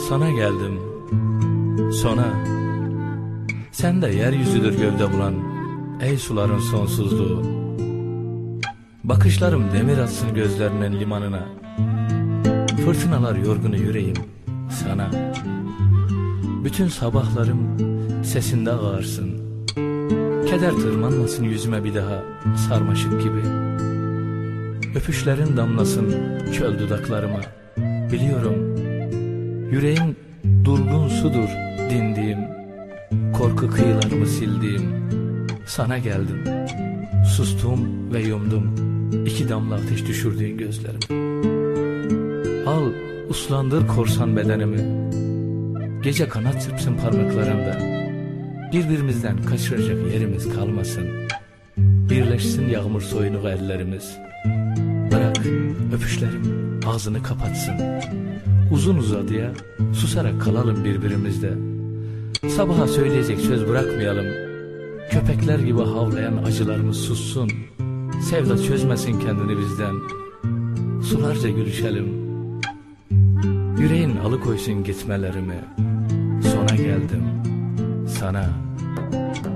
Sana geldim, sona. Sen de yeryüzüdür gövde bulan, ey suların sonsuzluğu. Bakışlarım demir atsın gözlerinin limanına, fırtınalar yorgunu yüreğim sana. Bütün sabahlarım sesinde ağarsın, keder tırmanmasın yüzüme bir daha sarmaşık gibi. Öpüşlerin damlasın çöl dudaklarıma, biliyorum yüreğin durgun sudur dindiğim, korku kıyılarımı sildiğim. Sana geldim, sustum ve yumdum iki damla ateş düşürdüğün gözlerimi. Al uslandır korsan bedenimi, gece kanat çırpsın parmaklarımda. Birbirimizden kaçıracak yerimiz kalmasın, birleşsin yağmur soyunuğu ellerimiz. Bırak öpüşlerim ağzını kapatsın, uzun uzadıya susarak kalalım birbirimizde. Sabaha söyleyecek söz bırakmayalım, köpekler gibi havlayan acılarımız sussun. Sevda çözmesin kendini bizden, sularca gülüşelim. Yüreğin alıkoysun gitmelerimi. Sona geldim, sana.